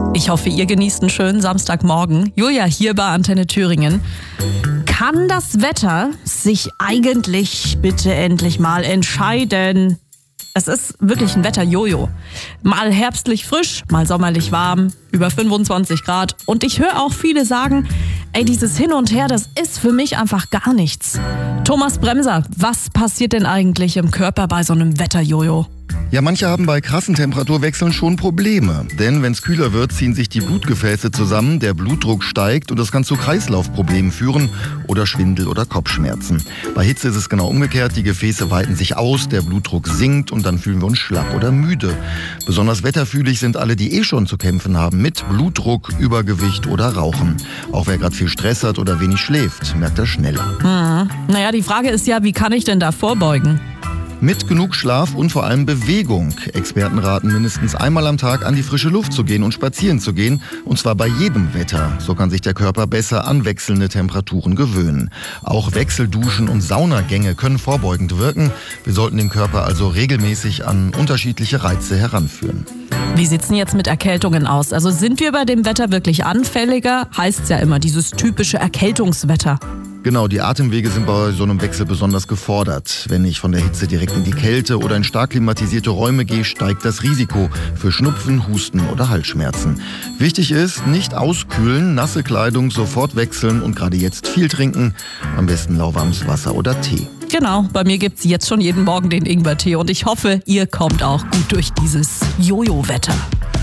Ich hoffe, ihr genießt einen schönen Samstagmorgen. Julia hier bei Antenne Thüringen. Kann das Wetter sich eigentlich bitte endlich mal entscheiden? Es ist wirklich ein Wetter-Jojo. Mal herbstlich frisch, mal sommerlich warm, über 25 Grad. Und ich höre auch viele sagen, dieses Hin und Her, das ist für mich einfach gar nichts. Thomas Bremser, was passiert denn eigentlich im Körper bei so einem Wetter-Jojo? Ja, manche haben bei krassen Temperaturwechseln schon Probleme. Denn wenn es kühler wird, ziehen sich die Blutgefäße zusammen, der Blutdruck steigt und das kann zu Kreislaufproblemen führen oder Schwindel oder Kopfschmerzen. Bei Hitze ist es genau umgekehrt, die Gefäße weiten sich aus, der Blutdruck sinkt und dann fühlen wir uns schlapp oder müde. Besonders wetterfühlig sind alle, die schon zu kämpfen haben mit Blutdruck, Übergewicht oder Rauchen. Auch wer gerade viel Stress hat oder wenig schläft, merkt das schneller. Naja, die Frage ist ja, wie kann ich denn da vorbeugen? Mit genug Schlaf und vor allem Bewegung. Experten raten, mindestens einmal am Tag an die frische Luft zu gehen und spazieren zu gehen. Und zwar bei jedem Wetter. So kann sich der Körper besser an wechselnde Temperaturen gewöhnen. Auch Wechselduschen und Saunagänge können vorbeugend wirken. Wir sollten den Körper also regelmäßig an unterschiedliche Reize heranführen. Wie sieht's denn jetzt mit Erkältungen aus? Also sind wir bei dem Wetter wirklich anfälliger? Heißt's ja immer, dieses typische Erkältungswetter. Genau, die Atemwege sind bei so einem Wechsel besonders gefordert. Wenn ich von der Hitze direkt in die Kälte oder in stark klimatisierte Räume gehe, steigt das Risiko für Schnupfen, Husten oder Halsschmerzen. Wichtig ist, nicht auskühlen, nasse Kleidung sofort wechseln und gerade jetzt viel trinken. Am besten lauwarmes Wasser oder Tee. Genau, bei mir gibt's jetzt schon jeden Morgen den Ingwertee und ich hoffe, ihr kommt auch gut durch dieses Jojo-Wetter.